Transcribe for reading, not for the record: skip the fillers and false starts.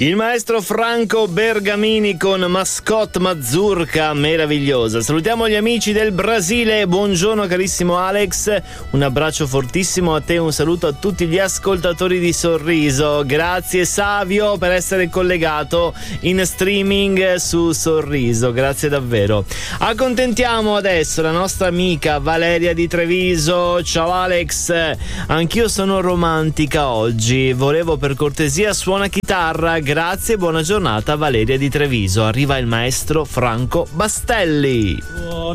Il maestro Franco Bergamini con Mascotte Mazurka, meravigliosa. Salutiamo gli amici del Brasile, buongiorno carissimo Alex, un abbraccio fortissimo a te, un saluto a tutti gli ascoltatori di Sorriso. Grazie Savio per essere collegato in streaming su Sorriso, grazie davvero. Accontentiamo adesso la nostra amica Valeria di Treviso. Ciao Alex, anch'io sono romantica oggi, volevo per cortesia suona chitarra. Grazie, buona giornata Valeria di Treviso. Arriva il maestro Franco Bastelli.